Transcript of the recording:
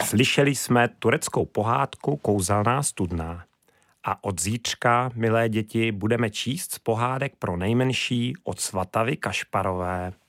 Slyšeli jsme tureckou pohádku Kouzelná studna. A od zítřka, milé děti, budeme číst z pohádek pro nejmenší od Svatavy Kašparové.